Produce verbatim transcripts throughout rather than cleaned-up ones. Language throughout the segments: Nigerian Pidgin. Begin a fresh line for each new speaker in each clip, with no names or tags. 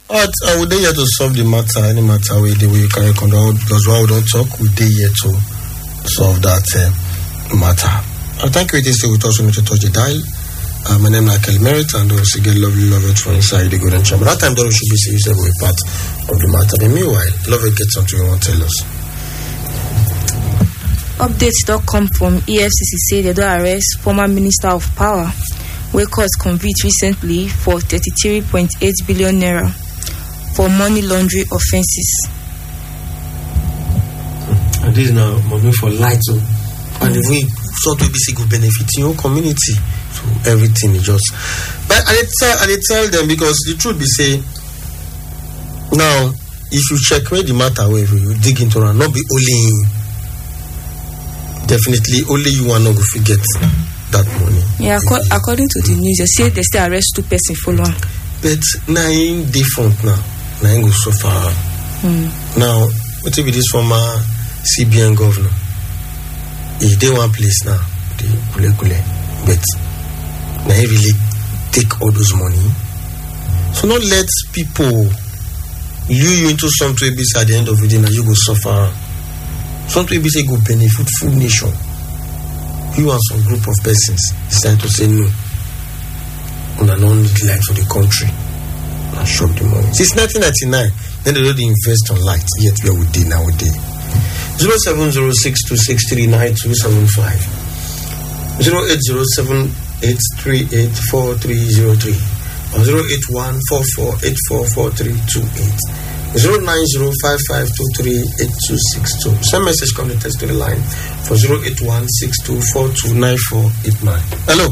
But uh, we dey here to solve the matter, any matter way the way you carry condone. Because why we don't talk, we dey here to solve that uh, matter. Uh, thank you. It is with us to touch the dial. Uh, my name is Michael Merritt, and also get lovely love it for inside the golden chamber. That time, Doro should be serious about part of the matter. But meanwhile, love it gets something you want to tell us.
Updates don't come from E F C C say they don't arrest former Minister of Power, where court convict recently for thirty-three point eight billion naira for money laundering offences.
And this is now money for light, so mm-hmm. And if we sort of be good benefit in your community, so everything is just. But I tell I tell them because the truth be say, now if you check where the matter, where you dig into it, not be only definitely only you are not going to forget that money.
Yeah, ac- according to the news, they say they still arrest two person for long.
But now different now. Now go so far. Mm. Now, what will be this former C B N governor? He dey one place now, the kule kule. But now he really take all those money. So not let people lure you into something be at the end of the day now you go suffer. Something be say go benefit full nation. You and some group of persons decide to say no. And I don't need light for the country. And shop the money. Since nineteen ninety-nine, then they already invest on light. Yet we are with day nowadays. zero seven zero six two six three nine two seven five zero eight zero seven eight three eight four three zero three or zero eight one four four eight four four three two eight zero nine zero five five two three eight two six two. Send message come to test to the line for zero eight one six two four two nine four eight nine. Hello.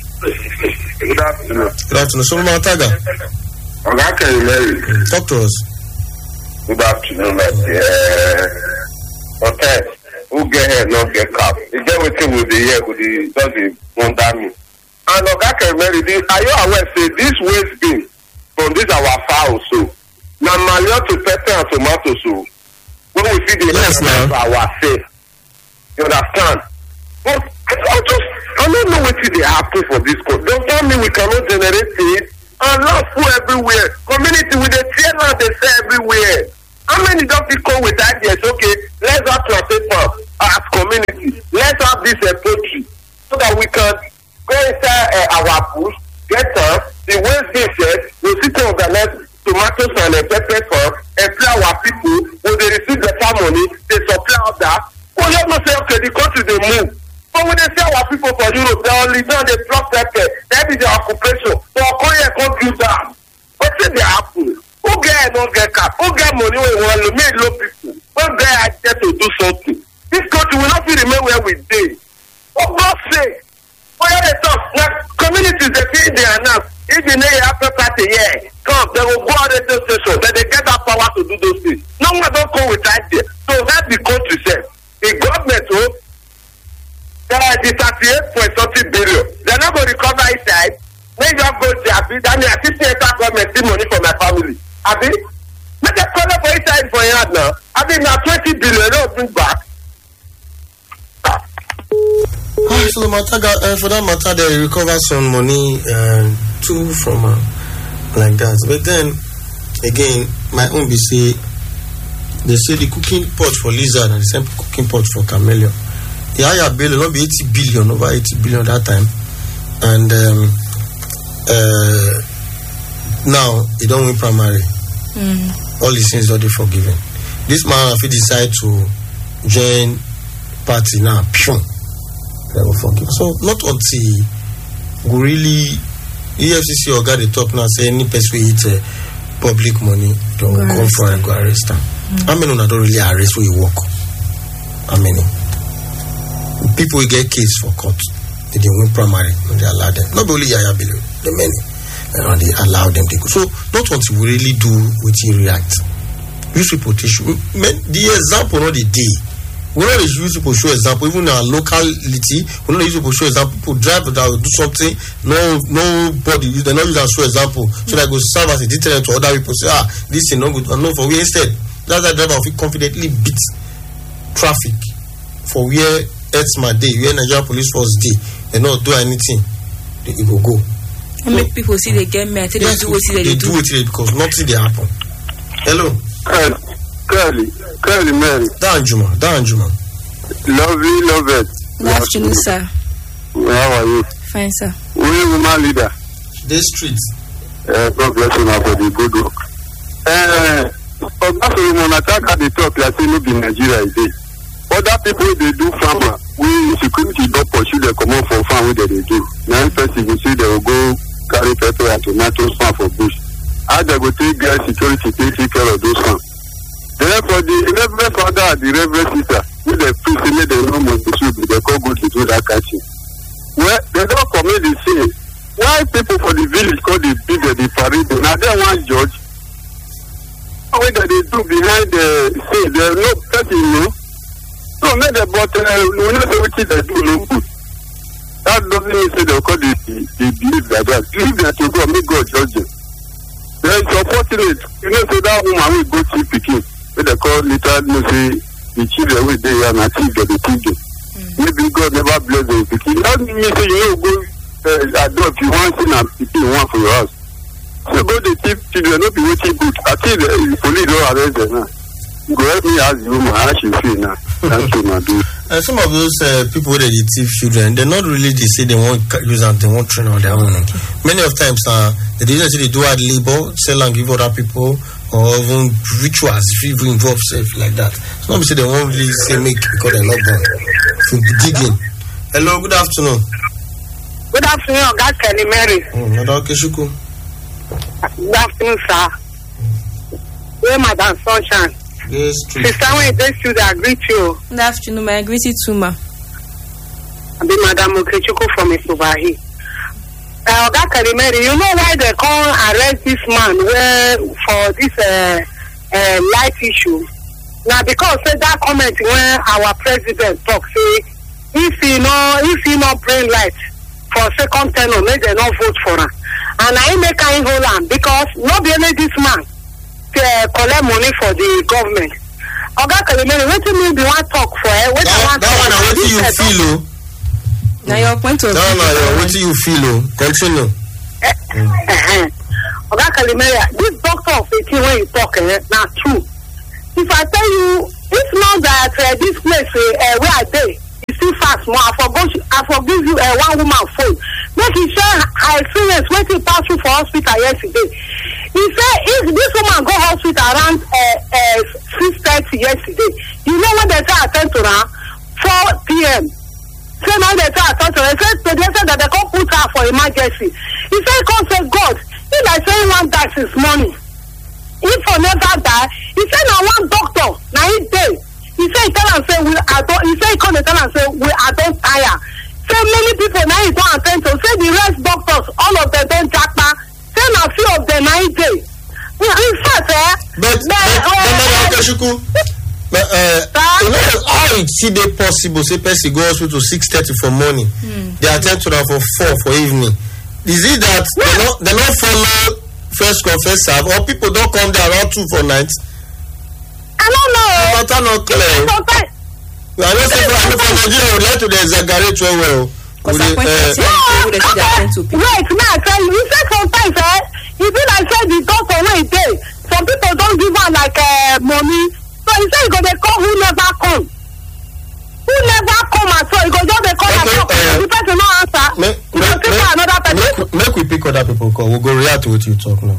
Good afternoon.
Good afternoon. Solomon Ataga.
Okay, Mary.
Talk to us.
Good afternoon, my dear. Okay, who get here, not get cap. You get waiting with the year, with the doesn't wonder me. And okay, Mary, this, are you aware, say, this waste bin from this our fowl, so now malio to pepper and tomato, so when we see the
yes,
of our safe, you understand? But I just, I don't know what they happen for this court. Don't tell me we cannot generate it and not food everywhere. Community with the tear land they say everywhere. How many don't we come with ideas? Okay, let's have translate farm as community. Let's have this uh, poultry so that we can go inside uh, our bush, get up, the waste being said, we sit to organize tomatoes and uh, pepper farm, employ our people, when they receive better money, they supply all that. Well, you not say, okay, the country they move. But when they say our people for Europe, they only done they pluck pepper. That is their occupation. So Korea can't do that. What's in the apple? Who get don't get cap? Who get money when we want to make low people? Who get access to do something? This country will not be remain where we did. For God's sake, where they talk, like communities they feel they are now. If you know after party, yeah, come, they will go out the station, then they get that power to do those things. No one don't come with idea. So that's the country said. The government, oh, there are the thirty-eight point something billion. They're not going to recover inside. Maybe I'm going to have it. I mean, I think the government see money for my family. I mean, make a call for inside for your now. I mean, now twenty billion, don't bring back.
Ah, so the matter, uh, for that matter, they recover some money uh, too from uh, like that. But then, again, my own be say, they say the cooking pot for lizard and the same cooking pot for chameleon. The higher bill will not be eighty billion, over eighty billion that time. And um, uh, now, he don't win primary. Mm. All his sins are forgiven. This man, if he decide to join party now, phew, they will forgive. So, not until we really, E F C C or God they talk now, say any person will eat uh, public money, don't go come for and go arrest them. Mm. How many don't really arrest where you walk? How many? People will get case for court. They didn't win primary when they allow them. Not only Yaya Bello, the many. And they allow them to go. So, not until we really do what you react. Use people to show. The example, not the day. We don't use people to show example. Even in our locality, we don't use people to show example. People drive that will do something. No, nobody, they're not using as show example. So that go serve as a deterrent to other people. Say, ah, this is not good. And no, for we instead, that's that driver will confidently beat traffic for where it's my day, where Nigeria Police Force day. They not do anything. They will go.
And make people see they get mad, say
yes,
they do what they,
they
do.
do it because nothing they happen. Hello.
Curly, Curly Mary.
Dan Juma, Dan Juma.
Lovely, love it.
Good afternoon, sir.
How are you?
Fine, sir.
We are woman leader.
This street.
Uh, God bless you now for the good work. Uh, Oga Solomon attack at the top, like say no be Nigeria is it. Other people they do farmer, we security don't pursue them come out for farm where they do. Now first you see they will go carry pepper and tomatoes farm for bush. How they go take guys security take care of those farms. Therefore the reverend father and the reverend sister, with the priest made the room of the soup, they call go to do that catching. Well, they don't commit the sin. Why people for the village call the big the parade? Now they want judge. What they do behind the scene, there no person, you know. So make the but uh, we know what they do no good. That doesn't mean say they call the the believe like that. Leave them to go, make God judge them. They are unfortunate. You know, so that woman will go to picking. What they call later, you know, say the children will they are not teach them, they teach them. Maybe God never bless them picking. That means say you know go uh, adopt you want sin and picking one for your house. So go the teach children, not be waiting good. I think the police don't arrest them now. Go help me ask the woman how she feel now. Thank you, my dude.
Uh, some of those uh, people that they teach children, they're not really, they say they won't use and they won't train on their own. Okay. Many of times, uh, they didn't say they do hard labor, sell and give other people, or even rituals, if you even involve self like that. So not say they won't really say make because they're not born. So digging. Hello, good afternoon.
Good afternoon, God Kelly Mary.
Mm, Madam Keshuku.
Good afternoon, sir. Where Madam Sunshine?
Yes, true.
Sister, when they should agree to you.
Good afternoon, my greet you too, ma.
I be Madam Okechuku from Isubahi. Uh, God Kelly Mary, you know why they can't arrest this man where for this uh, uh, light issue? Now, because say that comment when our president talk, say if he no, if he not bring light for second tenor, make they not vote for him. And I make him hold on because not be only this man to uh, collect money for the government. Oga Kalimere, what do you mean you want talk for? Eh? What
that
want
that
talk
one,
for?
what do you
This
feel, oh?
Now your point of
No,
view.
no, no, what do you feel, oh? Continue.
Oga Kalimere, this doctor of eighteen when you talk, eh, now true. If I tell you, it's not that uh, this place uh, where I dey, you see fast more. I forgot, I forgive you uh, one woman phone. Make it share her experience when she passed through for hospital yesterday. He said if this woman go hospital around uh, uh, six thirty yesterday, you know when they say attend to her four p.m. Say now they say attend to her. They say they say that they can't put her for emergency. He said, "Come say God, if I say one die since morning, if I never die." He said, "Now one doctor, now he day." He said, "He tell am say we I don't." He said, "He come and tell am say we I don't tire." Say many people now he don't attend to. Say the rest doctors, all of them don't japa. Say now few of them now he day. In fact, eh.
But, but, Madam Keshuku, but, uh, you know how it see they possible? Say, person go hospital six thirty for morning.
Hmm.
They attend to them for four for evening. Is it that they not they not follow first come first serve, or people don't come there around two for night?
I don't know.
The matter not clear.
Sometimes.
I don't say for for Nigeria we like to dey exaggerate well well.
Because
We dey,
appointment
uh,
people that should attend to people.
Wait, now I tell you, you say sometimes, eh, you be like say the doctor wey dey, some people don't give am like uh, money. So you say you go dey call who never come. Who never come at all? You go just dey call
Okay,
and talk.
uh,
The person no answer.
Make,
You go
make,
take for another person.
make, make we pick other people call. We'll go react to what you talk now.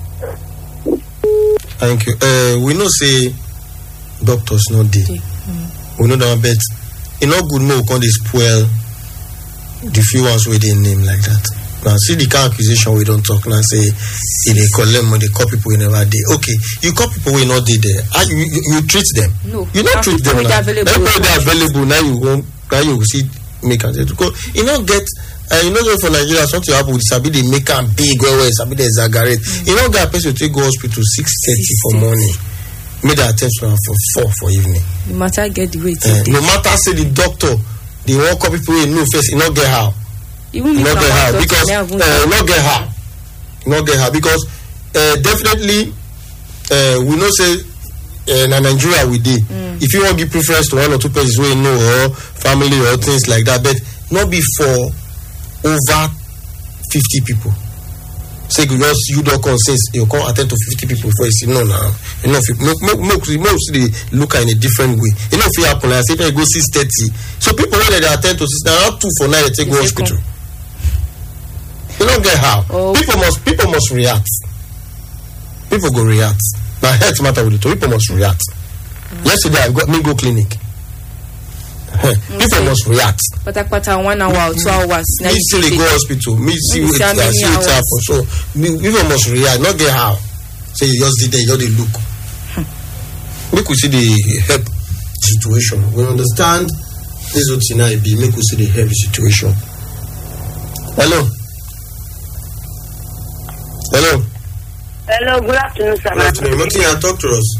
Thank you. Uh, we know say doctors not dey.
Mm.
We know that, but e no good more can they spoil the few ones where they name like that. Now see the kind of accusation we don't talk now. Say if they collect money, they call people we never did. Okay, you call people we not did there. Ah, you, you, you treat them.
No,
you not treat them.
people
Now
available.
Everybody they available now. You won't. Now you see make and because you know get. Uh, you know for Nigeria something happen with sabi they make am big well well sabi they exaggerate. Mm. You know get a person take go hospital six thirty for morning. Make the attention for four for evening.
The matter get the weight.
Uh, no matter say the doctor, they won't call people in no face. You not get how.
Even
You
if
not get how
doctor,
because
they
uh,
haven't-
you not get how. You not get how because uh, definitely uh, we know say uh, in Nigeria we did. Mm. If you want to give preference to one or two persons we know or family or things like that, but not before over fifty people. say you just you don't consist you can't attend to fifty people before you see no now you know if you make make make see the look in a different way you know if you happen like say you go six thirty so people when they attend to now not two for nine they take go hospital you don't get how oh. people must people must react people go react now health matter with it people must react mm. yesterday I got me go clinic people okay. must react.
But I one hour or two hours.
Me still go hospital. Me see what I see what happen. So me, people must react. Not get how. Say you just did that. You just look. Hmm. Make we see the help situation. We understand this what tonight be. Make we see the help situation. Hello. Hello.
Hello. Good afternoon, sir.
Good afternoon. What can you talk to us?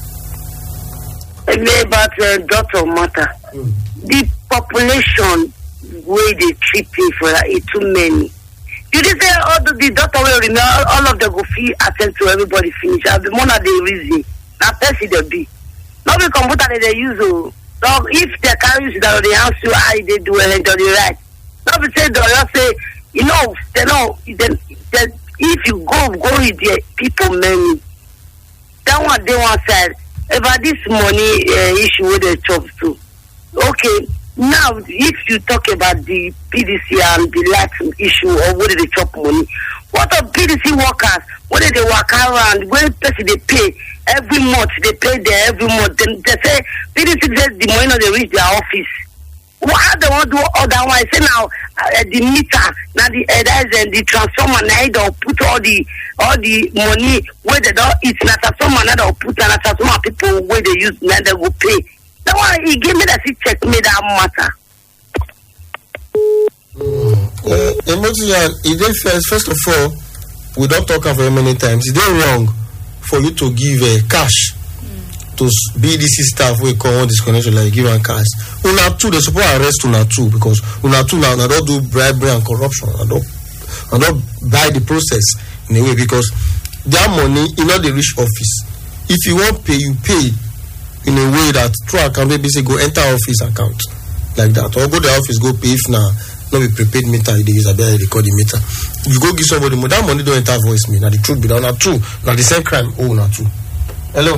About uh, daughter matter. Mm. The population where they treat people that is too many. You just say all the, the doctor will remember all of them go feel attend to everybody finish. I'll be more than the reason. Now person they be. Not the computer that they use. So if they carry you that they answer how they do it and do right. Not be say they just say you know they know then if you go go with the people many. That one they want said. About this money uh, issue with the jobs too. Okay, now if you talk about the P D C and the lack issue or whether they chop money, what are P D C workers? Whether they work around, when person they pay every month, they pay there every month. Then they say P D C says the money not they reach their office. What they want to do otherwise? Say now uh, the meter, now the headers and the transformer, now they put all the all the money where they don't. It's not transformer, now they put and transformer people where they use, now they will pay. That one he gave me that check me that matter.
Mm. Uh, Emotion, is first first of all, we don't talk about many times. Is it wrong for you to give uh, cash? To B D C staff we call on disconnection like give and cash. Una two they suppose arrest una two because una two now they don't do bribery and corruption. I don't I don't buy the process in a way because their money in not the rich office. If you want pay, you pay in a way that through account maybe say go enter office account like that. Or go to the office, go pay if now not be prepaid meter, they use a better they call the meter. You go give somebody more that money don't enter voice me. Now the truth be down now two. Now the same crime, oh now two. Hello.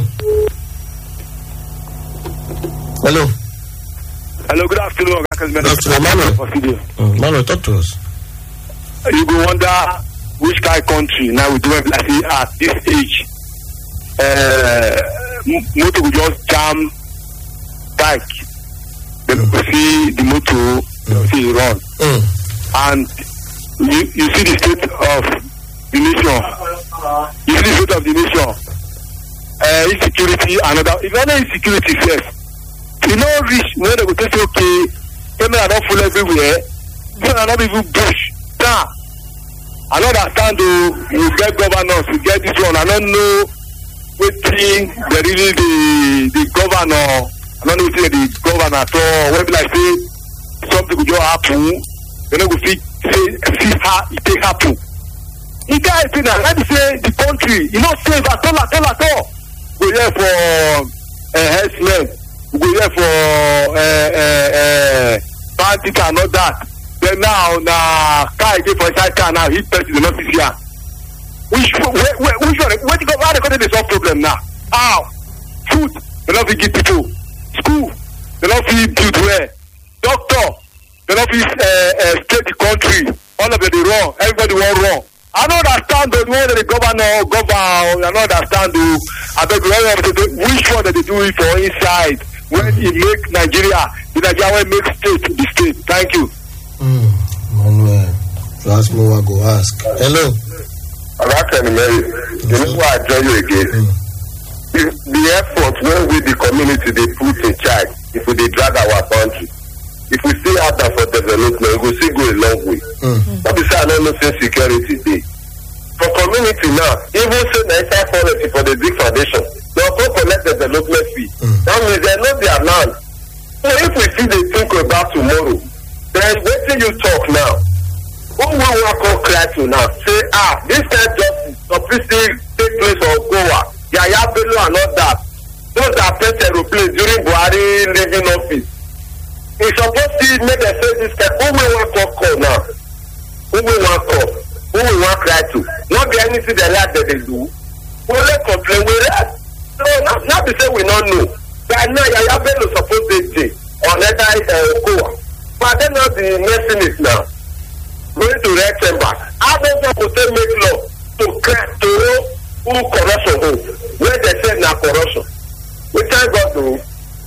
Hello.
Hello, good afternoon.
Good afternoon, Manuel. Mm, Manuel, talk to us.
You go wonder which kind of country now we do it like at this age. Uh, motor will just jam bike. Then mm. you see the motor, mm. you see it run. Mm. And you, you see the state of the nation. You see the state of the nation. Uh, insecurity, another. If any insecurity first. You know, rich when they go say okay, camera don't full everywhere. You are not even bush. Now, I don't understand though. You get governors, you get this one. I don't know what thing they really the the governor. I don't know what the governor at all. When like say something could just happen, you know, go see say see how it take happen. You guys say that let me say the country, you know, safe at all, at all, at all. Go there for uh, herdsmen. We go there for uh, uh, uh, bandit and all that. Then now, na car again for inside car now, hit person in the office here. Which, where, where, which one? Where the where the country dey solve problem now? How? Food, they don't fit give people. School, they don't fit build where. Doctor, they don't fit uh, uh, state the country. All of them dey wrong. Everybody want wrong. I don't understand the way that the governor govern. I don't understand the. I don't know which one that they do it for inside. When it make Nigeria, the Nigeria will make state the state. Thank you.
Mm, Manuel, you ask me what I go ask. Hello.
I'm asking Mary. You know why I join you again? Mm. If the effort when we the community they put in charge, if we they drag our country, if we stay out there for development, we will still go a long way. Mm. But besides, I don't know say security day. For community now, even say ninety-five policy for the big foundation, they also collect the development fee. Mm. That means they know their land. So if we see they think about tomorrow, then waiting you talk now. Who will work on cry to now? Say, ah, this kind of justice supposed take place on Goa, Yaya Bello and all that. Those that press aeroplanes during Buhari leaving office. It's supposed to make them say this kind. Who will work on call now? Who will work call? Who will work cry to? Not do, we let complain we let. So not not to say we not know. But now Yaya Bello supposed to be on that uh, Goa. But then not the next thing is now going to red chamber. How does that make law to correct to who corruption who? Where they say now corruption. We thank God to.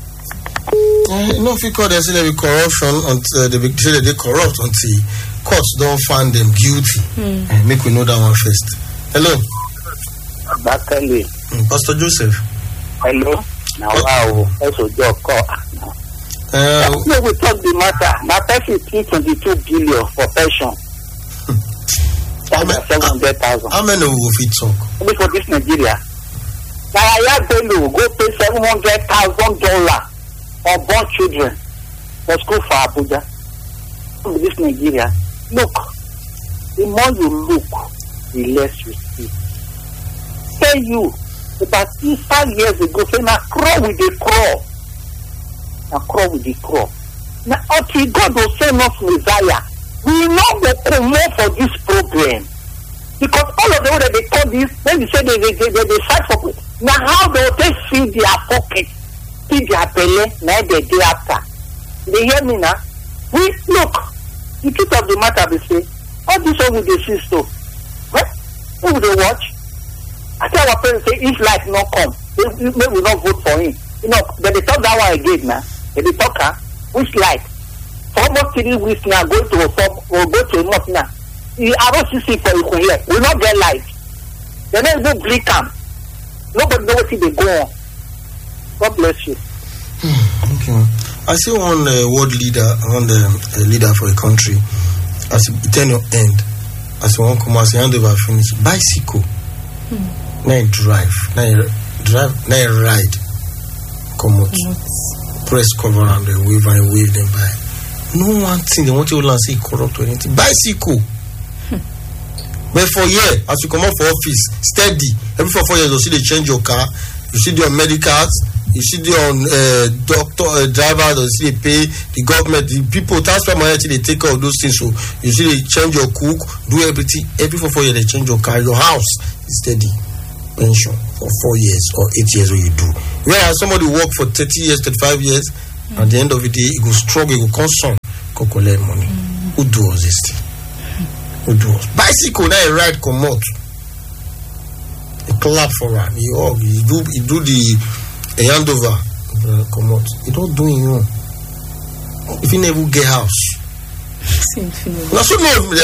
Uh, no, if you call them say they be corruption until uh, they be say they corrupt until courts don't find them guilty. Mm. Uh, make we know that one first. Hello.
Bakali.
Mm, Pastor Joseph.
Hello. Now wow, that's a job call. Uh, no, we talk the matter. My person is twenty-two billion for pension. That's seven hundred thousand.
How many will fit talk?
Only for this Nigeria. Now I have Bello go pay seven hundred thousand dollars for born children for school for Abuja. For this Nigeria. Look, the more you look, the less you see. Tell you about five years ago, say na crawl with the crawl. Na crawl with the crawl. Now until God will send us Messiah, we know the come for this problem. Because all of them that they call this, when you say they they they, they, they fight for it. Now how they they feed their pocket, feed their belly, now the day after. They hear me now? We look, the truth of the matter be say, all this one with the sister. What? Who will they watch? I tell our parents say if life not come, maybe we will not vote for him. You know, then they talk that one again now. Then they talk her, which life? For almost three weeks now, go to a form or go to a month now. You are not see for you here. We not get life. They don't even blink them. Nobody knows what they go on. God bless you.
Okay. I see one uh, world leader, one uh, leader for a country, as it tenure end, as one come as hand over finish, bicycle. Hmm. Now drive, now drive, now ride, come out, press cover and they wave and wave them by. No one thing they want you to say corrupt or anything. Bicycle. Hmm. But for year, as you come out for office, steady. Every four four years, you see they change your car, you see your medicals, you see the on uh, doctor uh, drivers, you see they pay the government, the people transfer money, they take care of those things. So you see they change your cook, do everything. Every four four years they change your car, your house is steady. Pension for four years or eight years what you do. Whereas somebody work for thirty years, thirty-five years, mm. at the end of the day, he go struggle, he go consume, go collect money. Mm. Who do all this thing? Mm. Who do all? Bicycle, now he ride, come out. He clap for him. He hug, he do, he do the a handover, uh, come out. He don't do it, you know. If he never get house. Now, so no,